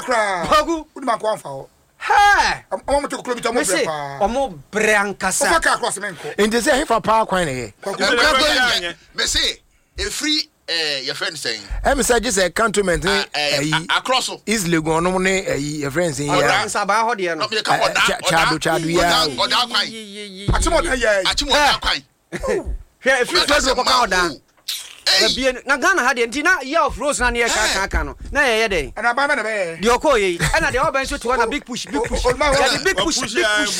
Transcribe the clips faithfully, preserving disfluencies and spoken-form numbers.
kra Kwaku udi ma ko amfa ho hey omo to klo bi to mo bre pa omo bre ankasa o ka cross men ko enti say he fa pa kwan ne me say e free eh your friend saying em say just a cantonment eh across is legon no ne eh your friends in ya nsaba ho de no chado chado ya oda kwan atimo da ya atimo da kwan hwe e free federal ko ka oda Ebie na Ghana ha de nti na year of rose na ne ka ka ka no na ye ye de na ba me na be de okoye na de oban so to na big push big push the big push big push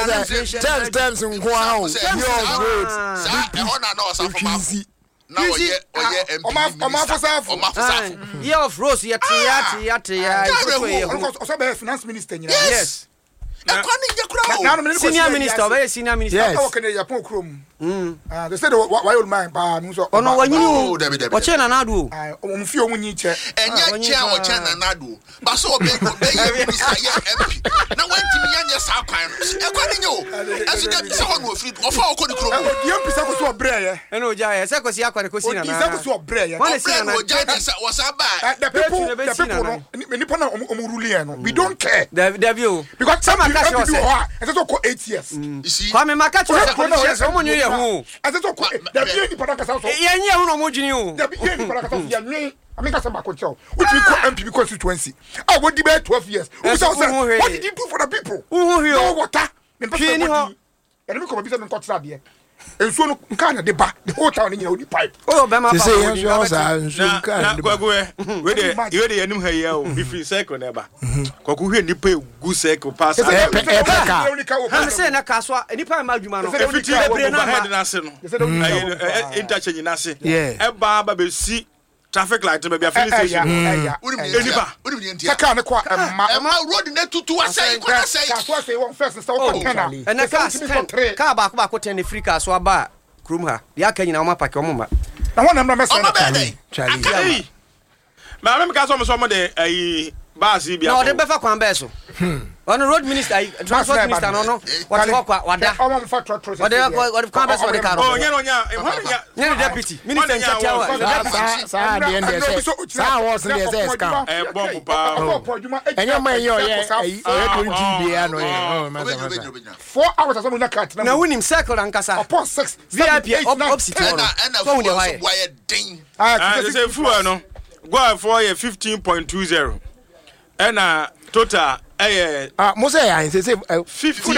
ten times nko ha o year of rose sa e ho na na osafo ma na oye oye M P o ma fosafo o ma fosafo year of rose ye te ya te ya te ya o so be finance minister nyina yes na kwani nje kura senior minister obey senior minister o kene ya pon krom mm ah they said why old man pa no so ono wanyini o o che na nadu o mfi o munyi che enya che o che na nadu ba so be go be minister ye M P na wanti mi yanye sa kwan e kwani nyo aso da se ho no free o fa o ko ni krom ye M P sa ko so obre ye e no ja ye se ko si akwa ko si na na se ko so obre ye wọ́n si na o ja de sa o sa ba the people the people no ni pa na o mu rule ye no we don't care David you because some catch yourself and so ko eight years you see kwa me maka cho politicians o mo nyu ye hu and so ko the be ni pa na kasa so ye nye hu no mo dwini o the be ni pa na kasa so ye nwe ameka sama ko cheo which we call M P constituency ah we di be twelve years we say what did you do for the people who here no water me person ni ho and me ko be say me ko tra de enso no nka na de ba the whole town ni odi pipe oh be ma pa say enso sa enso nka na kwagu we de we de yanum ha ya o bifi cycle na ba kwagu hwe nipa egu cycle pass e peka ha say na kaswa nipa ma adwuma no efiti bebre na head na se no interchange na se e ba ba be si traffic light be be finish station eniba saka ne kwa ma ma road na tutu asai ko asai kaswa say one first so ko ten and na car ten car ba ko ba ko ten ne free kaswa ba krum ha ya ka nyina o ma park o mo ma na wona na mesa na Charlie ma me ka so mo so mo de ayi baasi bia no de be fa kwan be so on road minister transport minister no no what ho kwa wada o mo fa trot trot wada what kwan be so de car oh nya no nya nya nya deputy minister nchachawa sa sa de ende say sa was de say scam eh bomb pa enyo man yo ye e do G B A no ye four hours aso mo na cat na wunim circle ankasa upon six V I P up city and and for why ding ah say fuel no go for ye fifteen point two zero and uh total eh ah mo say I say say fifteen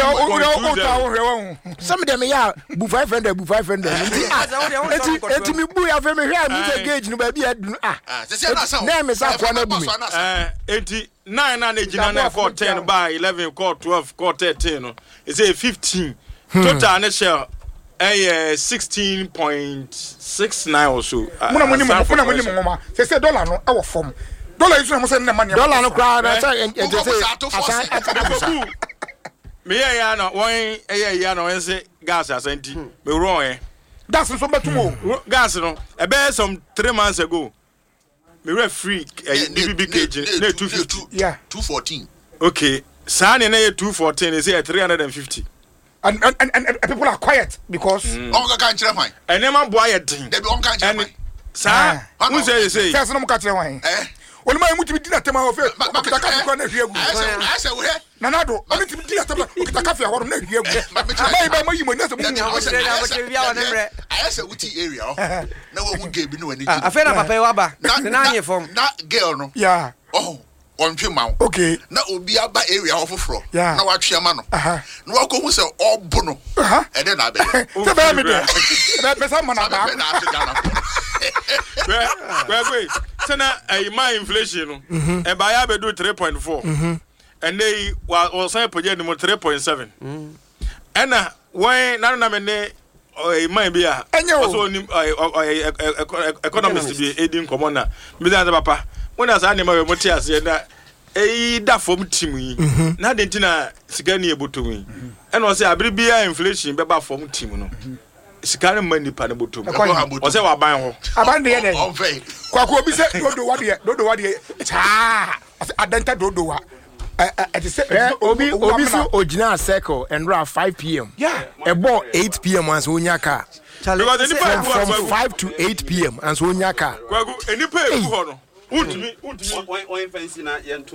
some of them ya bu five hundred bu five hundred enti enti mi bu ya fe me hwe am say gauge no ba bi adunu ah na me sa kwa na bu mi eh enti nine na ejina na call ten by eleven call twelve call thirteen no e say fifteen total na share eh sixteen point six nine or so muna muni muna muni mama say say dollar no e wo form dollar is no say na money dollar no cry na say enti say asan me ya ya no won eh ya no say gas asanti me wrong eh gas so betumo gas no e be some three months ago me were free D B B cage na two fifty yeah two fourteen okay sa na na two fourteen is three hundred fifty and and, and and people are quiet because on ka kan kire fine enema boy ya din dey be on kan kire fine sa who say say first no mo ka kire wan eh oni ma mu ti di na tema o fe okita ka ko na hwiegu I say we na nado oni ti di na tema okita ka fe aworo na hwiegu mai ba mai mo na se mo nya o se na ko bia wa nemre I say uti area na we hu ge bi no wani a fe na papa wa ba na anye form na girl no yeah oh on twe ma okay na obi aba area ofoforo na wa twe ma no na wa ko hu se obo no e de na be se ba mi de be sa ma na ba Wait, wait. So now, a my inflation, and by I do three point four, and they was saying project number three point seven. And now, why not? I mean, a my beer, and you economist to be aiding commoner. Mister Papa, when I was animal motias, and a da from Timmy, not the Tina Sigani able to me, and was a beer inflation, but from Timono. Sikana money panable to o se wa ban ho aban de ye on fe kwako obi se dodo wa de dodo wa de cha adanta dodo wa eh se obi obi so original circle and ra five p m yeah e bo eight p m as onya car because any from five to eight p m as onya car kwako any pay ho no untimi untimi o o fancy na